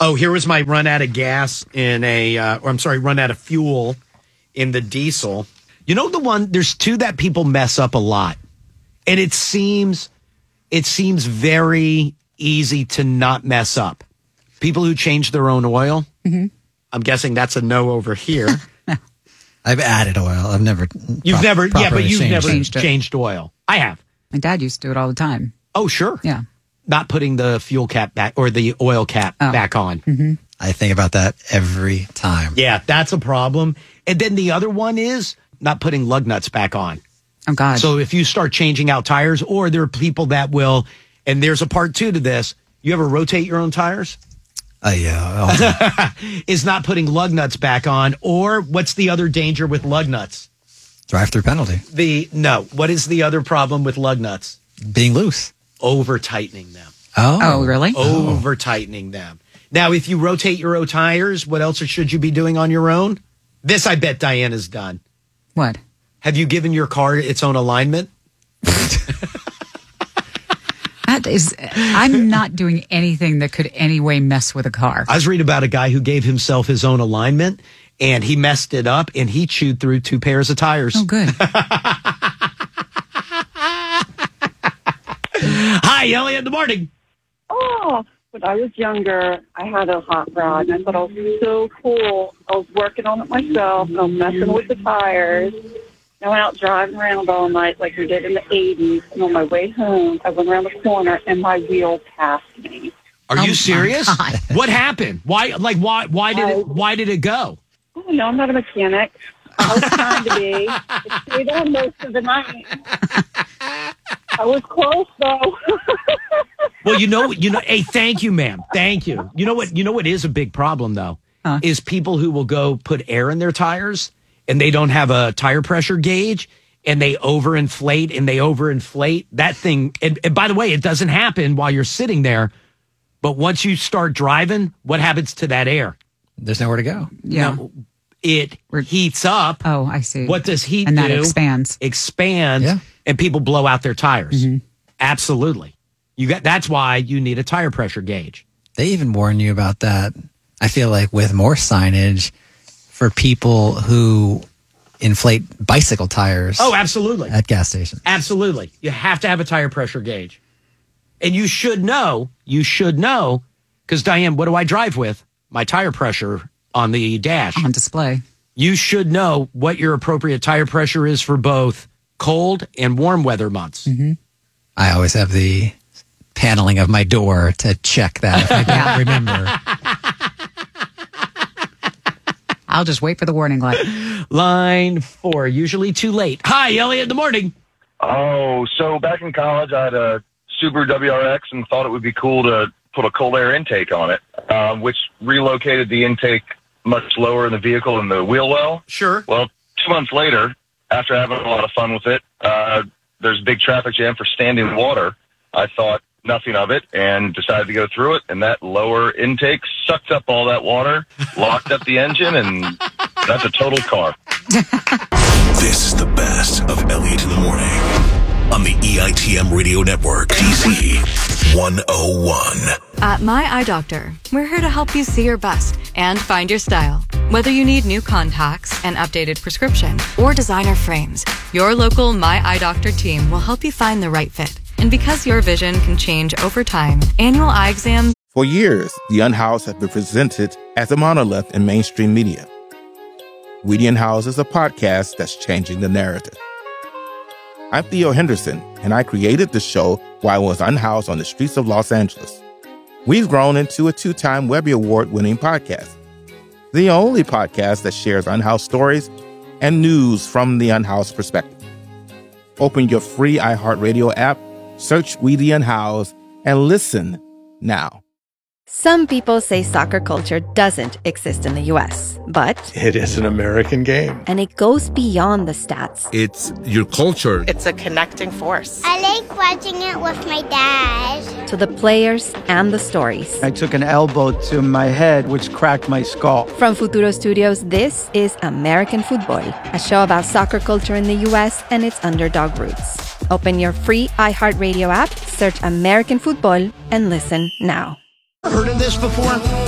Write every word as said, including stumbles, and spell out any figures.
Oh, here was my run out of gas in a, uh, or I'm sorry, run out of fuel in the diesel. You know the one, there's two that people mess up a lot. And it seems, it seems very easy to not mess up. People who change their own oil. Mm-hmm. I'm guessing that's a no over here. I've added oil. I've never. You've pro- never, yeah, but you've changed never it. changed oil. I have. My dad used to do it all the time. Oh, sure. Yeah. Not putting the fuel cap back or the oil cap oh. back on. Mm-hmm. I think about that every time. Yeah, that's a problem. And then the other one is not putting lug nuts back on. Oh, God. So if you start changing out tires, or there are people that will, and there's a part two to this, you ever rotate your own tires? Uh, yeah. Is not putting lug nuts back on, or what's the other danger with lug nuts? Drive-through penalty. The No. What is the other problem with lug nuts? Being loose. Over-tightening them. Oh. Oh, really? Over-tightening them. Now, if you rotate your own tires, what else should you be doing on your own? This, I bet Diana's done. What? Have you given your car its own alignment? That is, I'm not doing anything that could anyway mess with a car. I was reading about a guy who gave himself his own alignment, and he messed it up, and he chewed through two pairs of tires. Oh, good. Hi, Elliot, in the morning. Oh, when I was younger, I had a hot rod, and I thought I was so cool. I was working on it myself, and I was messing with the tires. I went out driving around all night like we did in the eighties, and on my way home, I went around the corner, and my wheel passed me. Are Oh, you my serious? God. What happened? Why? Like why? Why did it? Why did it go? Oh, no, I'm not a mechanic. I was trying to be. It stayed on most of the night. I was close, though. Well, you know, you know. Hey, thank you, ma'am. Thank you. You know what? You know what is a big problem though Huh? is people who will go put air in their tires and they don't have a tire pressure gauge and they overinflate and they overinflate that thing. And, and by the way, it doesn't happen while you're sitting there, but once you start driving, what happens to that air? There's nowhere to go. Yeah. Now, it heats up. Oh, I see. What does heat and do? that expands. Expands, Yeah. and people blow out their tires. Mm-hmm. Absolutely. You got. That's why you need a tire pressure gauge. They even warn you about that. I feel like with more signage for people who inflate bicycle tires. Oh, absolutely. At gas stations. Absolutely. You have to have a tire pressure gauge. And you should know, you should know, because Diane, what do I drive with? My tire pressure on the dash. On display. You should know what your appropriate tire pressure is for both cold and warm weather months. Mm-hmm. I always have the paneling of my door to check that if I don't remember. I'll just wait for the warning light. Line four, usually too late. Hi, Elliot, in the morning. Oh, so back in college, I had a Subaru W R X and thought it would be cool to put a cold air intake on it, um, which relocated the intake much lower in the vehicle than the wheel well. Sure. Well, two months later, after having a lot of fun with it, uh, there's a big traffic jam for standing water. I thought nothing of it and decided to go through it, and that lower intake sucked up all that water, locked up the engine, and that's a total car. This is the best of Elliot in the Morning on the E I T M Radio Network, T Z one oh one. At My Eye Doctor, we're here to help you see your best and find your style. Whether you need new contacts, an updated prescription, or designer frames, your local My Eye Doctor team will help you find the right fit. And because your vision can change over time, annual eye exams... For years, The Unhoused has been presented as a monolith in mainstream media. We the Unhoused is a podcast that's changing the narrative. I'm Theo Henderson, and I created the show while I was unhoused on the streets of Los Angeles. We've grown into a two-time Webby Award-winning podcast. The only podcast that shares unhoused stories and news from the unhoused perspective. Open your free iHeartRadio app, search We the Unhoused, and listen now. Some people say soccer culture doesn't exist in the U S, but it is an American game. And it goes beyond the stats. It's your culture. It's a connecting force. I like watching it with my dad. To the players and the stories. I took an elbow to my head, which cracked my skull. From Futuro Studios, this is American Football, a show about soccer culture in the U S and its underdog roots. Open your free iHeartRadio app, search American Football, and listen now. Heard of this before?